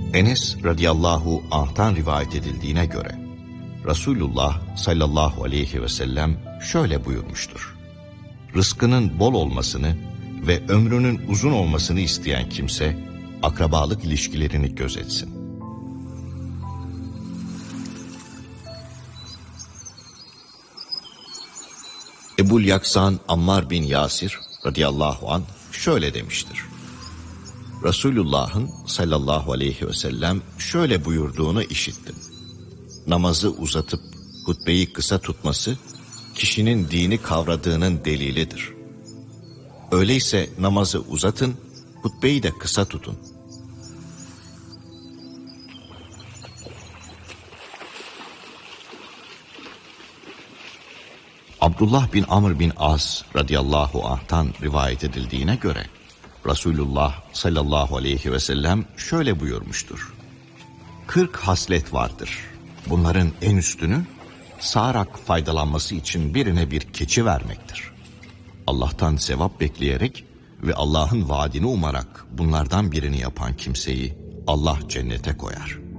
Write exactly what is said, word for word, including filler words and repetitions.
Enes radıyallahu anh'tan rivayet edildiğine göre Resulullah sallallahu aleyhi ve sellem şöyle buyurmuştur: Rızkının bol olmasını ve ömrünün uzun olmasını isteyen kimse akrabalık ilişkilerini gözetsin. Ebul Yaksan Ammar bin Yasir radıyallahu anh şöyle demiştir: Resulullah'ın sallallahu aleyhi ve sellem şöyle buyurduğunu işittim: Namazı uzatıp hutbeyi kısa tutması kişinin dini kavradığının delilidir. Öyleyse namazı uzatın, hutbeyi de kısa tutun. Abdullah bin Amr bin As radıyallahu anh'tan rivayet edildiğine göre Resulullah sallallahu aleyhi ve sellem şöyle buyurmuştur: Kırk haslet vardır. Bunların en üstünü sağarak faydalanması için birine bir keçi vermektir. Allah'tan sevap bekleyerek ve Allah'ın vaadini umarak bunlardan birini yapan kimseyi Allah cennete koyar.